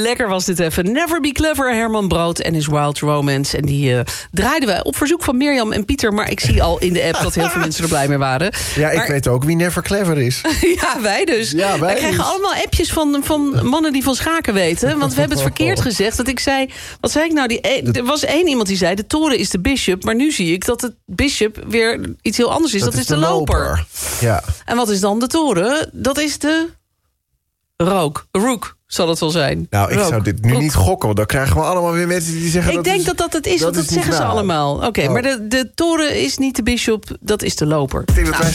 lekker was dit even. Never Be Clever, Herman Brood en his Wild Romance. En die draaiden we op verzoek van Mirjam en Pieter. Maar ik zie al in de app dat heel veel mensen er blij mee waren. Ja, ik weet ook wie Never Clever is. Ja, wij dus. Ja, wij krijgen allemaal appjes van mannen die van schaken weten. Want we hebben het verkeerd gezegd. Dat ik zei, wat zei ik nou? Er was één iemand die zei, de toren is de bishop. Maar nu zie ik dat het bishop weer iets heel anders is. Dat is de loper. Ja. En wat is dan de toren? Dat is de rook zal het wel zijn. Nou, ik zou dit nu niet gokken, want dan krijgen we allemaal weer mensen die zeggen... Ik denk dat het is, want dat zeggen ze allemaal. Oké, maar de toren is niet de bishop, dat is de loper. Ik denk dat wij